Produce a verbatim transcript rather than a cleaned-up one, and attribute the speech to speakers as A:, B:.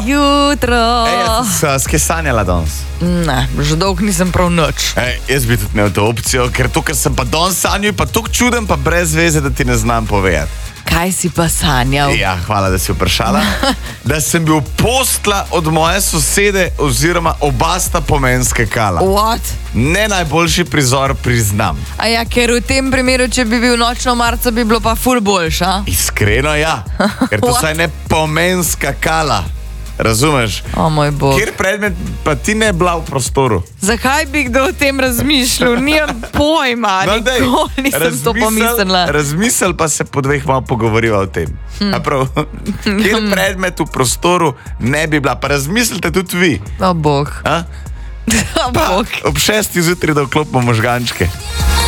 A: jutro.
B: Ej, skaj sanjala danes?
A: Ne, že dolgo nisem prav nič.
B: Ej, jaz bi tudi imel to opcijo, ker to, kar sem pa danes sanjal, pa tako čuden, pa brez veze, da ti ne znam povedati.
A: Kaj si pa sanjal?
B: Ja, hvala, da si vprašala. Da sem bil postla od moje sosede oziroma oba sta pomenske kala.
A: What?
B: Ne najboljši prizor, priznam.
A: A ja, ker v tem primeru, če bi bil nočno marca, bi bilo pa ful boljš, a?
B: Iskreno ja, ker to
A: What?
B: saj ne pomenska kala. Razumeš?
A: O moj bog.
B: Kjer predmet pa ti ne bila v prostoru?
A: Zakaj bi kdo o tem razmišljal? Nijem pojma,
B: No, dej,
A: nikoli nisem to pomislila.
B: Razmisel pa se po dveh malo pogovoriva o tem. Hm. Prav, kjer predmet v prostoru ne bi bila? Pa razmislite tudi vi.
A: O bog.
B: A?
A: O
B: Pa
A: bog.
B: ob šestih zjutraj, da vklopimo možgančke.